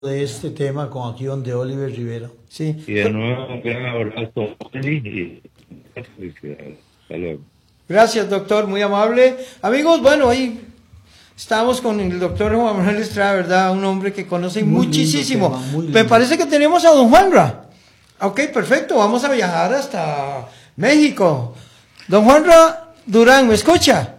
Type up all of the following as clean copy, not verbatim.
de este tema con aquí donde Oliver Rivera. Sí. Y de nuevo, un gran abrazo, y hasta luego. Gracias, doctor, muy amable. Amigos, bueno, ahí estamos con el doctor Juan Manuel Estrada, ¿verdad? Un hombre que conoce Muy muchísimo. lindo tema, muy lindo. Me parece que tenemos a don Juanra. Ok, perfecto, vamos a viajar hasta México. Don Juanra Durán, ¿me escucha?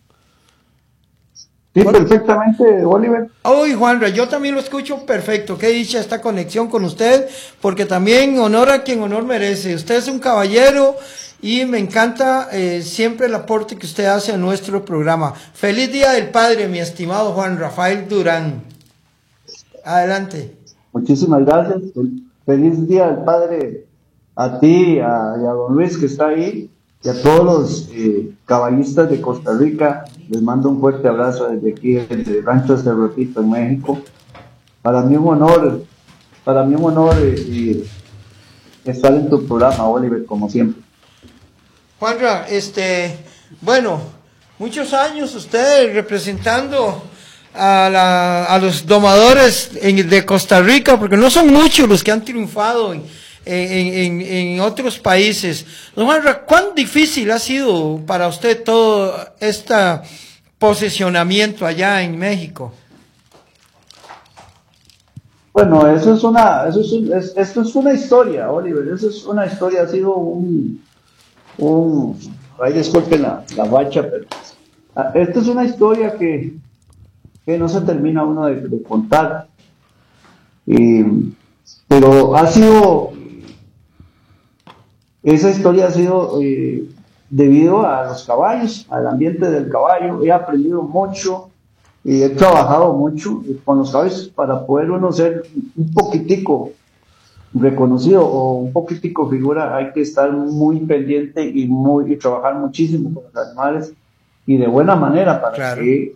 Sí, perfectamente, Oliver. Uy, Juanra, yo también lo escucho perfecto. Qué dicha esta conexión con usted, porque también honor a quien honor merece. Usted es un caballero y me encanta siempre el aporte que usted hace a nuestro programa. Feliz Día del Padre, mi estimado Juan Rafael Durán. Adelante. Muchísimas gracias. Feliz Día del Padre a ti y a don Luis que está ahí y a todos los caballistas de Costa Rica. Les mando un fuerte abrazo desde aquí, desde Rancho Cerrotito, en México. Para mí un honor estar en tu programa, Oliver, como siempre. Juanra, bueno, muchos años usted representando a los domadores de Costa Rica, porque no son muchos los que han triunfado en otros países. Don Juanra, ¿cuán difícil ha sido para usted todo este posicionamiento allá en México? Bueno, esto es una historia, Oliver. Eso es una historia, ha sido ay, disculpen la bacha, pero esta es una historia que no se termina uno de contar. Pero esa historia ha sido debido a los caballos, al ambiente del caballo. He aprendido mucho y he trabajado mucho con los caballos para poder uno ser un poquitico reconocido o un poquitico figura. Hay que estar muy pendiente y trabajar muchísimo con los animales y de buena manera para Claro. que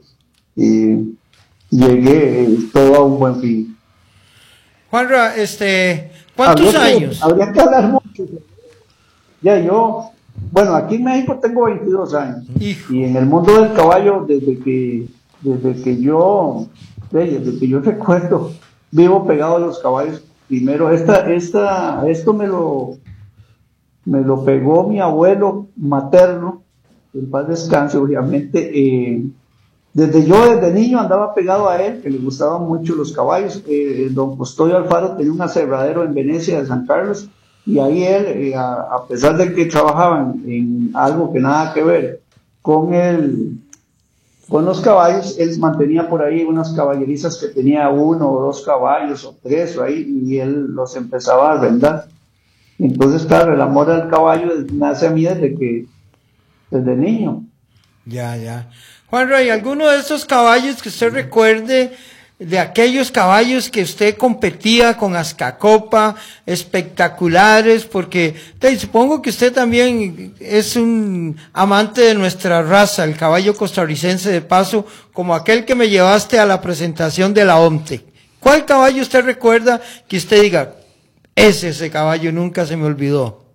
llegue todo a un buen fin. Juanra, ¿cuántos años? Habría que hablar mucho. Ya yo, bueno, aquí en México tengo 22 años. Hijo. Y en el mundo del caballo, desde que yo recuerdo, vivo pegado a los caballos. Primero, esto me lo pegó mi abuelo materno, en paz descanse, obviamente. Desde niño andaba pegado a él, que le gustaban mucho los caballos. Don Custodio Alfaro tenía un aserradero en Venecia de San Carlos, y ahí él, a pesar de que trabajaban en algo que nada que ver con los caballos, él mantenía por ahí unas caballerizas que tenía 1 o 2 caballos o 3 o ahí, y él los empezaba a arrendar. Entonces, claro, el amor al caballo nace a mí desde niño. Ya. Juanra, ¿y alguno de estos caballos que usted recuerde, de aquellos caballos que usted competía con Azcacopa, espectaculares? Porque supongo que usted también es un amante de nuestra raza, el caballo costarricense de paso, como aquel que me llevaste a la presentación de la OMTE. ¿Cuál caballo usted recuerda que usted diga, ese caballo nunca se me olvidó?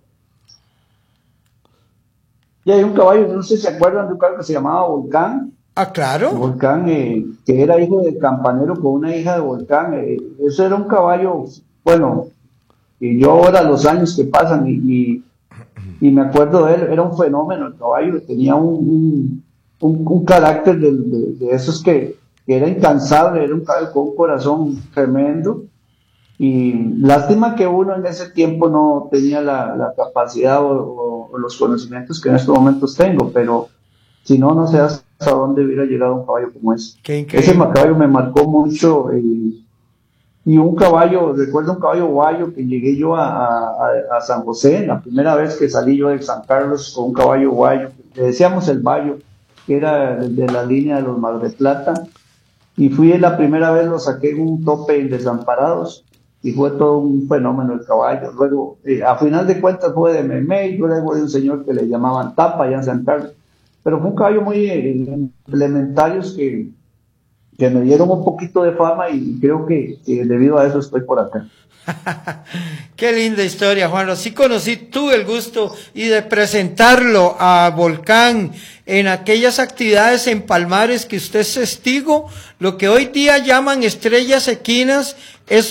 Y hay un caballo, no sé si se acuerdan de un caballo que se llamaba Volcán. Ah, claro. Volcán, que era hijo de campanero con una hija de Volcán. Eso era un caballo, bueno, y yo ahora los años que pasan y me acuerdo de él, era un fenómeno el caballo, tenía un carácter de esos que era incansable, era un caballo con un corazón tremendo. Y lástima que uno en ese tiempo no tenía la capacidad o los conocimientos que en estos momentos tengo, pero si no, no sé hasta dónde hubiera llegado un caballo como ese. Qué increíble. Ese caballo me marcó mucho. Y recuerdo un caballo guayo que llegué yo a San José, la primera vez que salí yo de San Carlos con un caballo guayo, le decíamos el Bayo, que era de la línea de los Mar de Plata, y la primera vez lo saqué en un tope en Desamparados, y fue todo un fenómeno el caballo. Luego, a final de cuentas fue de Memey, luego de un señor que le llamaban Tapa allá en San Carlos, pero fue un caballo muy implementarios que que me dieron un poquito de fama y creo que debido a eso estoy por acá. Qué linda historia, Juan. Así tuve el gusto y de presentarlo a Volcán en aquellas actividades en Palmares que usted es testigo, lo que hoy día llaman estrellas equinas, es